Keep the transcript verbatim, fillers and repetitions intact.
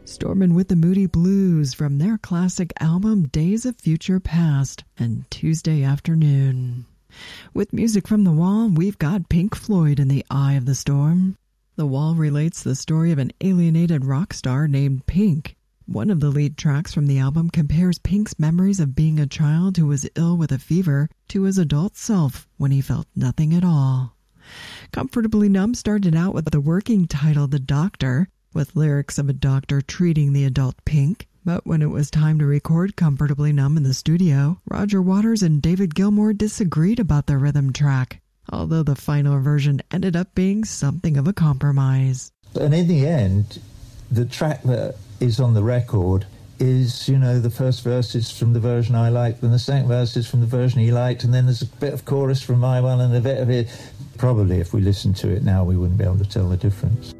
Stormin' with the Moody Blues from their classic album Days of Future Past and Tuesday Afternoon. With music from The Wall, we've got Pink Floyd in the Eye of the Storm. The Wall relates the story of an alienated rock star named Pink. One of the lead tracks from the album compares Pink's memories of being a child who was ill with a fever to his adult self when he felt nothing at all. Comfortably Numb started out with the working title The Doctor, with lyrics of a doctor treating the adult Pink. But when it was time to record Comfortably Numb in the studio, Roger Waters and David Gilmour disagreed about the rhythm track, although the final version ended up being something of a compromise. And in the end, the track that is on the record is, you know, the first verse is from the version I liked, and the second verse is from the version he liked, and then there's a bit of chorus from my one and a bit of it. Probably if we listened to it now, we wouldn't be able to tell the difference.